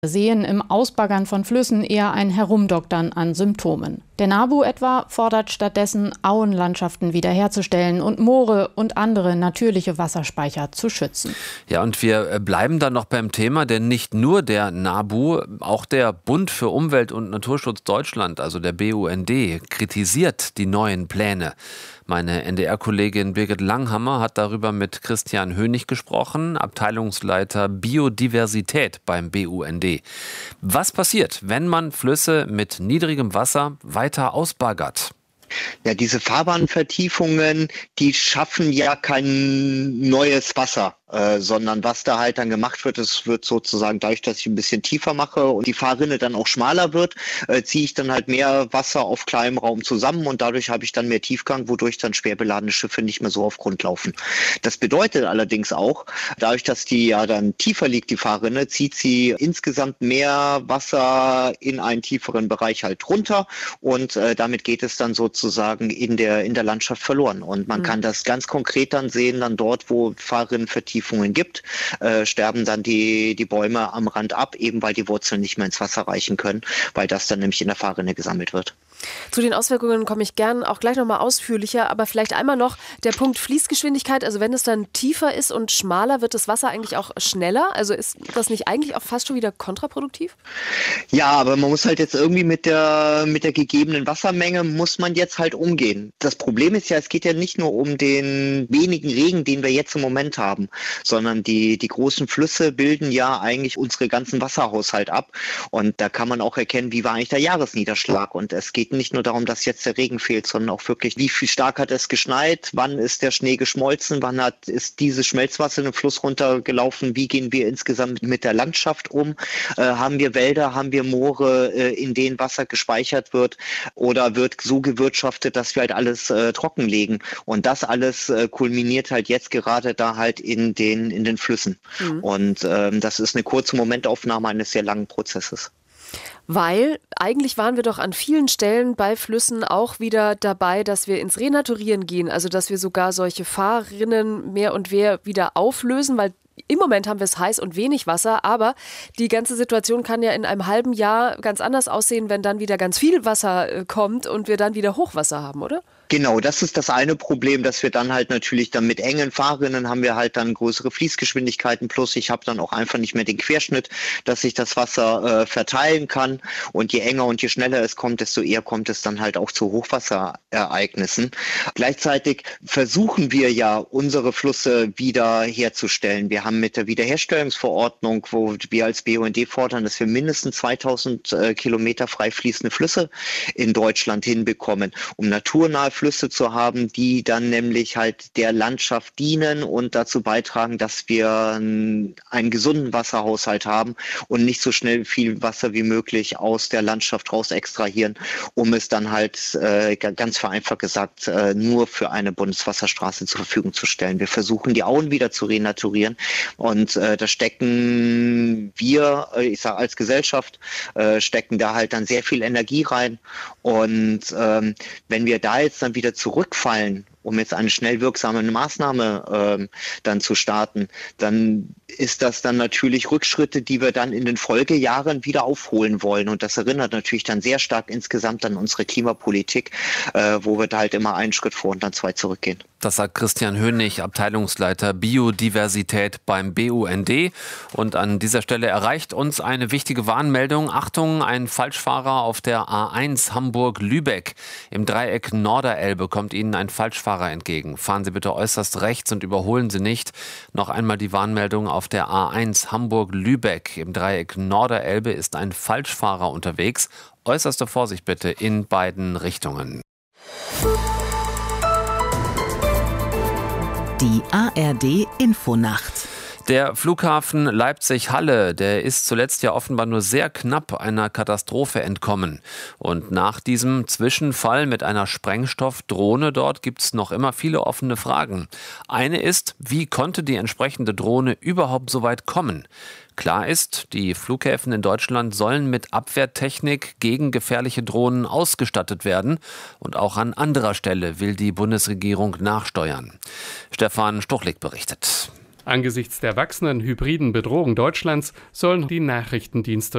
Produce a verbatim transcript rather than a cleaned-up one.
sehen im Ausbaggern von Flüssen eher ein Herumdoktern an Symptomen. Der NABU etwa fordert stattdessen, Auenlandschaften wiederherzustellen und Moore und andere natürliche Wasserspeicher zu schützen. Ja, und wir bleiben dann noch beim Thema, denn nicht nur der NABU, auch der Bund für Umwelt und Naturschutz Deutschland, also der B U N D, kritisiert die neuen Pläne. Meine N D R-Kollegin Birgit Langhammer hat darüber mit Christian Hönig gesprochen, Abteilungsleiter Biodiversität beim B U N D. Was passiert, wenn man Flüsse mit niedrigem Wasser weiter ausbaggert? Ja, diese Fahrbahnvertiefungen, die schaffen ja kein neues Wasser, äh, sondern was da halt dann gemacht wird, es wird sozusagen dadurch, dass ich ein bisschen tiefer mache und die Fahrrinne dann auch schmaler wird, äh, ziehe ich dann halt mehr Wasser auf kleinem Raum zusammen und dadurch habe ich dann mehr Tiefgang, wodurch dann schwer beladene Schiffe nicht mehr so auf Grund laufen. Das bedeutet allerdings auch, dadurch, dass die ja dann tiefer liegt, die Fahrrinne, zieht sie insgesamt mehr Wasser in einen tieferen Bereich halt runter und äh, damit geht es dann sozusagen sozusagen in der in der Landschaft verloren. Und man mhm. kann das ganz konkret dann sehen, dann dort, wo Fahrrinnenvertiefungen gibt, äh, sterben dann die die Bäume am Rand ab, eben weil die Wurzeln nicht mehr ins Wasser reichen können, weil das dann nämlich in der Fahrrinne gesammelt wird. Zu den Auswirkungen komme ich gern auch gleich nochmal ausführlicher, aber vielleicht einmal noch der Punkt Fließgeschwindigkeit. Also wenn es dann tiefer ist und schmaler, wird das Wasser eigentlich auch schneller? Also ist das nicht eigentlich auch fast schon wieder kontraproduktiv? Ja, aber man muss halt jetzt irgendwie mit der mit der gegebenen Wassermenge muss man jetzt halt umgehen. Das Problem ist ja, es geht ja nicht nur um den wenigen Regen, den wir jetzt im Moment haben, sondern die die großen Flüsse bilden ja eigentlich unsere ganzen Wasserhaushalt ab. Und da kann man auch erkennen, wie war eigentlich der Jahresniederschlag. Und es geht nicht nur darum, dass jetzt der Regen fehlt, sondern auch wirklich, wie viel stark hat es geschneit, wann ist der Schnee geschmolzen, wann hat ist dieses Schmelzwasser in den Fluss runtergelaufen, wie gehen wir insgesamt mit der Landschaft um, äh, haben wir Wälder, haben wir Moore, äh, in denen Wasser gespeichert wird oder wird so gewirtschaftet, dass wir halt alles äh, trockenlegen und das alles äh, kulminiert halt jetzt gerade da halt in den in den Flüssen mhm. und ähm, das ist eine kurze Momentaufnahme eines sehr langen Prozesses. Weil eigentlich waren wir doch an vielen Stellen bei Flüssen auch wieder dabei, dass wir ins Renaturieren gehen, also dass wir sogar solche Fahrrinnen mehr und mehr wieder auflösen, weil im Moment haben wir es heiß und wenig Wasser, aber die ganze Situation kann ja in einem halben Jahr ganz anders aussehen, wenn dann wieder ganz viel Wasser kommt und wir dann wieder Hochwasser haben, oder? Genau, das ist das eine Problem, dass wir dann halt natürlich dann mit engen Fahrrinnen haben wir halt dann größere Fließgeschwindigkeiten, plus ich habe dann auch einfach nicht mehr den Querschnitt, dass sich das Wasser äh, verteilen kann und je enger und je schneller es kommt, desto eher kommt es dann halt auch zu Hochwasserereignissen. Gleichzeitig versuchen wir ja, unsere Flüsse wieder herzustellen. Wir haben mit der Wiederherstellungsverordnung, wo wir als B U N D fordern, dass wir mindestens zweitausend äh, Kilometer frei fließende Flüsse in Deutschland hinbekommen, um naturnahe Flüsse zu haben, die dann nämlich halt der Landschaft dienen und dazu beitragen, dass wir einen gesunden Wasserhaushalt haben und nicht so schnell viel Wasser wie möglich aus der Landschaft raus extrahieren, um es dann halt äh, ganz vereinfacht gesagt äh, nur für eine Bundeswasserstraße zur Verfügung zu stellen. Wir versuchen die Auen wieder zu renaturieren und äh, da stecken wir, ich sage als Gesellschaft, äh, stecken da halt dann sehr viel Energie rein und ähm, wenn wir da jetzt dann wieder zurückfallen, um jetzt eine schnell wirksame Maßnahme ähm, dann zu starten, dann ist das dann natürlich Rückschritte, die wir dann in den Folgejahren wieder aufholen wollen. Und das erinnert natürlich dann sehr stark insgesamt an unsere Klimapolitik, äh, wo wir da halt immer einen Schritt vor und dann zwei zurückgehen. Das sagt Christian Hönig, Abteilungsleiter Biodiversität beim B U N D. Und an dieser Stelle erreicht uns eine wichtige Warnmeldung. Achtung, ein Falschfahrer auf der A eins Hamburg-Lübeck. Im Dreieck Norderelbe kommt Ihnen ein Falschfahrer entgegen. Fahren Sie bitte äußerst rechts und überholen Sie nicht. Noch einmal die Warnmeldung auf der A eins Hamburg-Lübeck. Im Dreieck Norderelbe ist ein Falschfahrer unterwegs. Äußerste Vorsicht bitte in beiden Richtungen. Die A R D Infonacht. Der Flughafen Leipzig-Halle, der ist zuletzt ja offenbar nur sehr knapp einer Katastrophe entkommen. Und nach diesem Zwischenfall mit einer Sprengstoffdrohne dort gibt es noch immer viele offene Fragen. Eine ist, wie konnte die entsprechende Drohne überhaupt so weit kommen? Klar ist, die Flughäfen in Deutschland sollen mit Abwehrtechnik gegen gefährliche Drohnen ausgestattet werden. Und auch an anderer Stelle will die Bundesregierung nachsteuern. Stefan Stuchlik berichtet. Angesichts der wachsenden hybriden Bedrohung Deutschlands sollen die Nachrichtendienste